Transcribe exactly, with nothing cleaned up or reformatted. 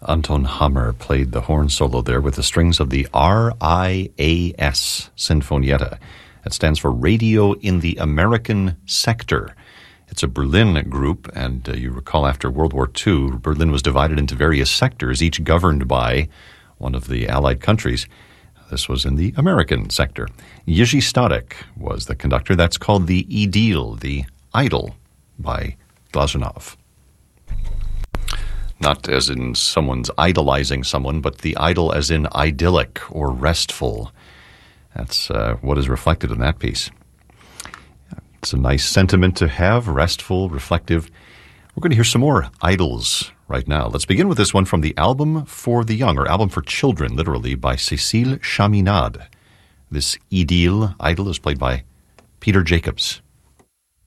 Anton Hammer played the horn solo there with the strings of the R I A S Sinfonietta. It stands for Radio in the American Sector. It's a Berlin group, and uh, you recall after World War Two, Berlin was divided into various sectors, each governed by one of the Allied countries. This was in the American sector. Jiří Stadek was the conductor. That's called the Idyll, the Idyll, by Glazunov. Not as in someone's idolizing someone, but the idyll as in idyllic or restful. That's uh, what is reflected in that piece. It's a nice sentiment to have, restful, reflective. We're going to hear some more idylls right now. Let's begin with this one from the Album for the Young, or Album for Children, literally, by Cécile Chaminade. This Idyll, idyll, is played by Peter Jacobs.